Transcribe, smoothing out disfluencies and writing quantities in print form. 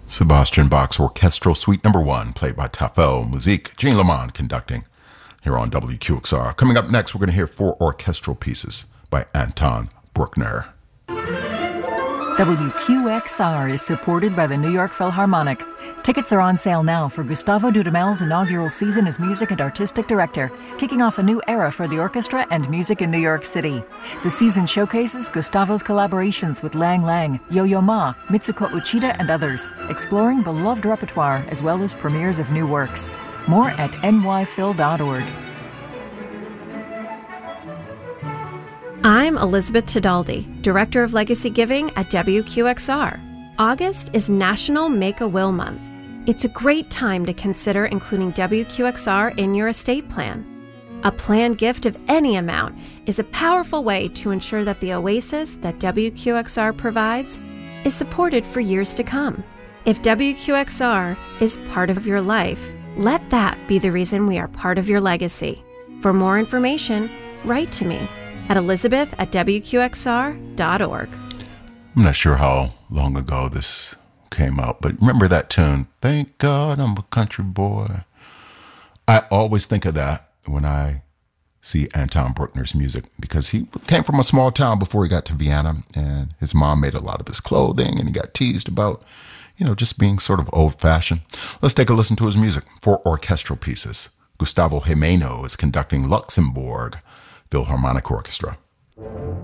Sebastian Bach's Orchestral Suite No. 1, played by Tafel Musique, Gene Lamont conducting, here on WQXR. Coming up next, we're going to hear 4 orchestral pieces by Anton Bruckner. WQXR is supported by the New York Philharmonic. Tickets are on sale now for Gustavo Dudamel's inaugural season as music and artistic director, kicking off a new era for the orchestra and music in New York City. The season showcases Gustavo's collaborations with Lang Lang, Yo-Yo Ma, Mitsuko Uchida, and others, exploring beloved repertoire as well as premieres of new works. More at nyphil.org. I'm Elizabeth Tedaldi, Director of Legacy Giving at WQXR. August is National Make-A-Will Month. It's a great time to consider including WQXR in your estate plan. A planned gift of any amount is a powerful way to ensure that the oasis that WQXR provides is supported for years to come. If WQXR is part of your life, let that be the reason we are part of your legacy. For more information, write to me at elizabeth@wqxr.org. I'm not sure how long ago this came out, but remember that tune, Thank God I'm a Country Boy. I always think of that when I see Anton Bruckner's music, because he came from a small town before he got to Vienna, and his mom made a lot of his clothing, and he got teased about, just being sort of old-fashioned. Let's take a listen to his music. 4 orchestral pieces. Gustavo Gimeno is conducting Luxembourg Philharmonic Orchestra.